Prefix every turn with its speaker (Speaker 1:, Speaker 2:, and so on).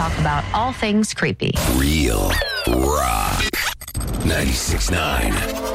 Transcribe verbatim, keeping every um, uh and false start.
Speaker 1: talk about all things creepy.
Speaker 2: Real Rock ninety-six point nine.